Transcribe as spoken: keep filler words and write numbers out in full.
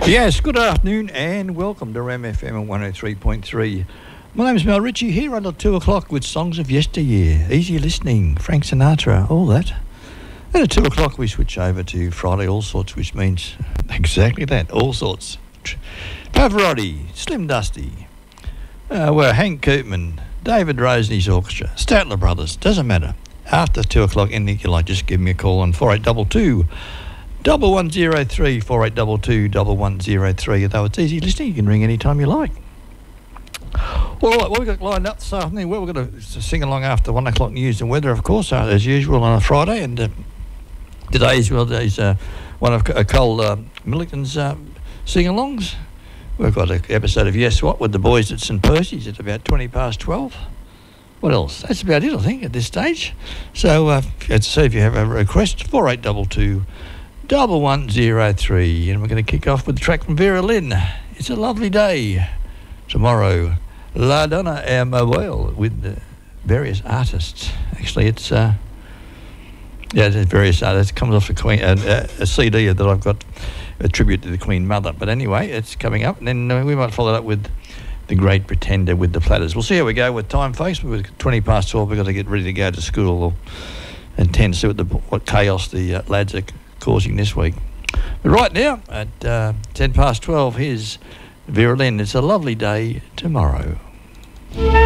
Yes, good afternoon and welcome to Ram F M one oh three point three. My name's Mel Ritchie here until two o'clock with songs of yesteryear, easy listening, Frank Sinatra, all that. And at two o'clock we switch over to Friday All Sorts, which means exactly that, all sorts. Pavarotti, Slim Dusty, uh, well, Hank Koopman, David Rose and his orchestra, Statler Brothers, doesn't matter. After two o'clock, anything you like, just give me a call on four eight two two, one one zero three, four eight two two, one one zero three. Though it's easy listening, you can ring any time you like. All right, what we've got lined up this afternoon, well, we're going to sing along after one o'clock news and weather, of course, uh, as usual on a Friday. And uh, today as well, today's uh, one of uh, Cole uh, Milliken's uh, sing-alongs. We've got an episode of Yes What with the boys at St Percy's at about twenty past twelve. What else? That's about it, I think, at this stage. So, uh, let's see if you have a request, four eight two two, one one zero three. And we're going to kick off with the track from Vera Lynn. It's a lovely day. Tomorrow, La Donna et Mabel with uh, various artists. Actually, it's, uh, yeah, there's various artists. It comes off the Queen, uh, uh, a C D that I've got, a tribute to the Queen Mother. But anyway, it's coming up. And then uh, we might follow that with The Great Pretender with the Platters. We'll see how we go with time, folks. We're twenty past twelve. We've got to get ready to go to school or, and tend to see what, the, what chaos the uh, lads are causing this week. But right now, at uh, ten past twelve, here's Vera Lynn. It's a lovely day tomorrow.